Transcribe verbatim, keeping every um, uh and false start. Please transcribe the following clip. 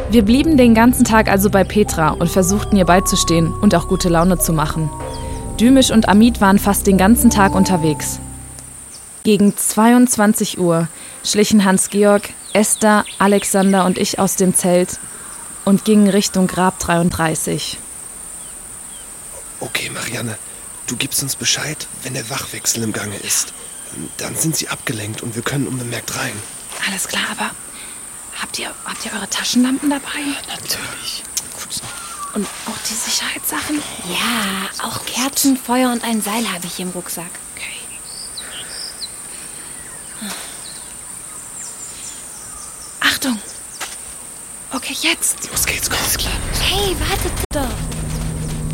Wir blieben den ganzen Tag also bei Petra und versuchten ihr beizustehen und auch gute Laune zu machen. Dümisch und Amit waren fast den ganzen Tag unterwegs. Gegen zweiundzwanzig Uhr schlichen Hans-Georg, Esther, Alexander und ich aus dem Zelt und gingen Richtung Grab dreiunddreißig. Okay, Marianne, du gibst uns Bescheid, wenn der Wachwechsel im Gange ist. Dann sind sie abgelenkt und wir können unbemerkt rein. Alles klar, aber habt ihr, habt ihr eure Taschenlampen dabei? Ja, natürlich. Gut. Und auch die Sicherheitssachen? Ja, auch Kerzen, Feuer und ein Seil habe ich im Rucksack. Okay. Achtung! Okay, jetzt! Los geht's, komm. Hey, wartet doch!